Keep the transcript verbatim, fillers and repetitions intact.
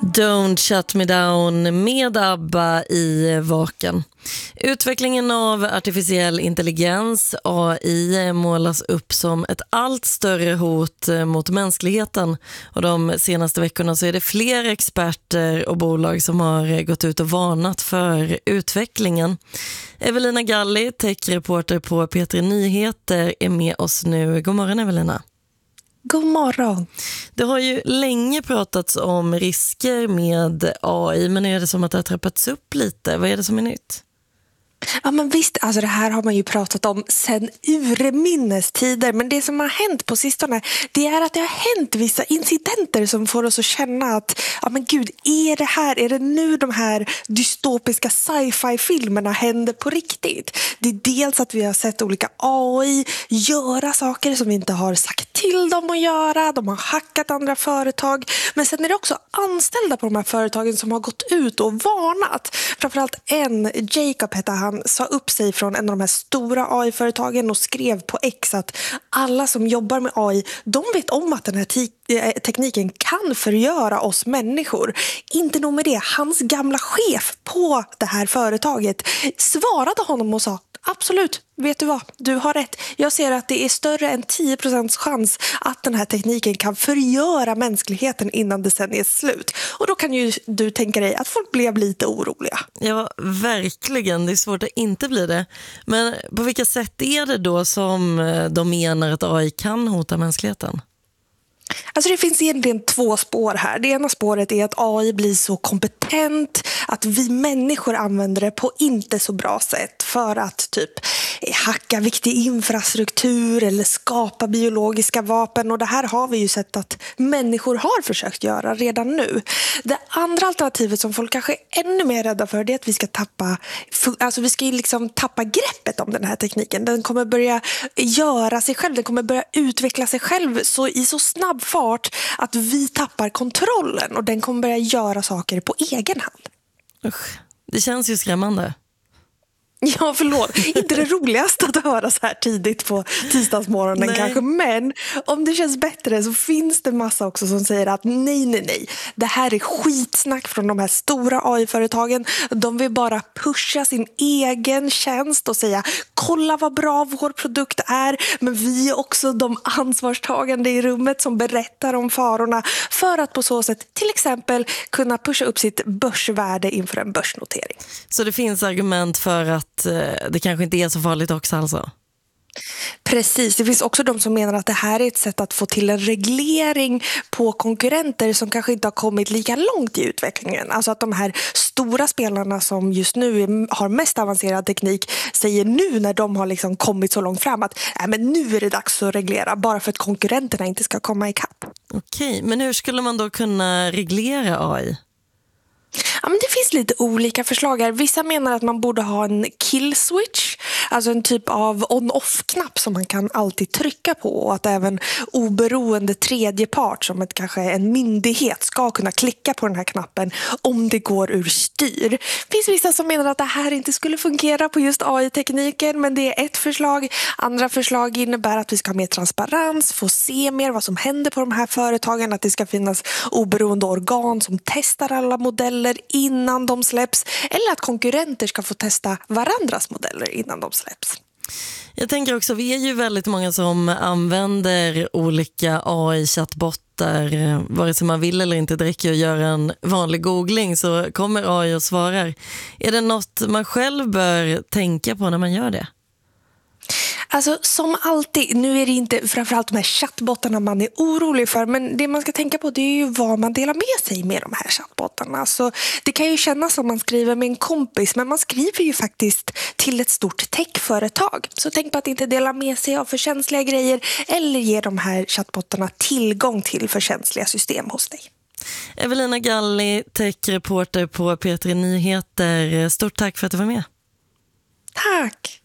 Don't shut me down med ABBA i Vaken. Utvecklingen av artificiell intelligens, A I, målas upp som ett allt större hot mot mänskligheten. Och de senaste veckorna så är det fler experter och bolag som har gått ut och varnat för utvecklingen. Evelina Galli, techreporter på P tre Nyheter, är med oss nu. God morgon Evelina. God morgon. Det har ju länge pratats om risker med A I, men är det som att det har trappats upp lite? Vad är det som är nytt? Ja men visst, alltså det här har man ju pratat om sedan urminnes tider, men det som har hänt på sistone, det är att det har hänt vissa incidenter som får oss att känna att ja men gud, är det här, är det nu de här dystopiska sci-fi-filmerna händer på riktigt? Det är dels att vi har sett olika A I göra saker som vi inte har sagt till dem att göra, de har hackat andra företag, men sen är det också anställda på de här företagen som har gått ut och varnat. Framförallt en, Jacob heter han, sa upp sig från en av de här stora A I-företagen och skrev på X att alla som jobbar med A I, de vet om att den här te- tekniken kan förgöra oss människor. Inte nog med det, hans gamla chef på det här företaget svarade honom och sa: absolut, vet du vad? Du har rätt. Jag ser att det är större än tio procent chans att den här tekniken kan förgöra mänskligheten innan decenniets slut. Och då kan ju du tänka dig att folk blev lite oroliga. Ja, verkligen. Det är svårt att inte bli det. Men på vilka sätt är det då som de menar att A I kan hota mänskligheten? Alltså det finns egentligen två spår här. Det ena spåret är att A I blir så kompetent att vi människor använder det på inte så bra sätt för att typ hacka viktig infrastruktur eller skapa biologiska vapen, och det här har vi ju sett att människor har försökt göra redan nu. Det andra alternativet som folk kanske är ännu mer rädda för, det är att vi ska tappa alltså vi ska ju liksom tappa greppet om den här tekniken. Den kommer börja göra sig själv, den kommer börja utveckla sig själv så i så snabb fart att vi tappar kontrollen, och den kommer börja göra saker på egen hand. Usch, det känns ju skrämmande. Ja, förlåt. Inte det roligaste att höra så här tidigt på tisdagsmorgonen nej. Kanske. Men om det känns bättre så finns det massa också som säger att nej, nej, nej. Det här är skitsnack från de här stora A I-företagen. De vill bara pusha sin egen tjänst och säga: kolla vad bra vår produkt är. Men vi är också de ansvarstagande i rummet som berättar om farorna för att på så sätt till exempel kunna pusha upp sitt börsvärde inför en börsnotering. Så det finns argument för att det kanske inte är så farligt också alltså? Precis, det finns också de som menar att det här är ett sätt att få till en reglering på konkurrenter som kanske inte har kommit lika långt i utvecklingen. Alltså att de här stora spelarna som just nu har mest avancerad teknik säger nu när de har liksom kommit så långt fram att äh, men nu är det dags att reglera, bara för att konkurrenterna inte ska komma ikapp. Okej, men hur skulle man då kunna reglera A I? Ja, men det finns lite olika förslag här. Vissa menar att man borde ha en kill switch, alltså en typ av on-off-knapp som man kan alltid trycka på, och att även oberoende tredjepart som ett, kanske en myndighet ska kunna klicka på den här knappen om det går ur styr. Det finns vissa som menar att det här inte skulle fungera på just A I-tekniken, men det är ett förslag. Andra förslag innebär att vi ska ha mer transparens, få se mer vad som händer på de här företagen, att det ska finnas oberoende organ som testar alla modeller innan de släpps, eller att konkurrenter ska få testa varandras modeller innan de släpps. Jag tänker också, vi är ju väldigt många som använder olika A I-chattbottar, vare sig man vill eller inte. Det räcker att göra en vanlig googling så kommer A I och svarar. Är det något man själv bör tänka på när man gör det? Alltså som alltid, nu är det inte framförallt de här chattbottarna man är orolig för, men det man ska tänka på, det är ju vad man delar med sig med de här chattbottarna. Så det kan ju kännas som man skriver med en kompis, men man skriver ju faktiskt till ett stort techföretag. Så tänk på att inte dela med sig av för känsliga grejer eller ge de här chattbottarna tillgång till för känsliga system hos dig. Evelina Galli, techreporter på P tre Nyheter. Stort tack för att du var med. Tack!